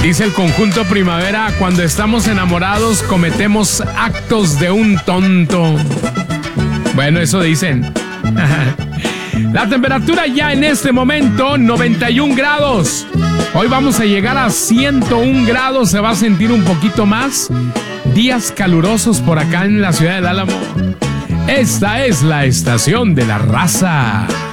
Dice el conjunto Primavera, cuando estamos enamorados cometemos actos de un tonto. Bueno, eso dicen. La temperatura ya en este momento, 91 grados. Hoy vamos a llegar a 101 grados, se va a sentir un poquito más. Días calurosos por acá en la ciudad del Álamo. Esta es la estación de la raza.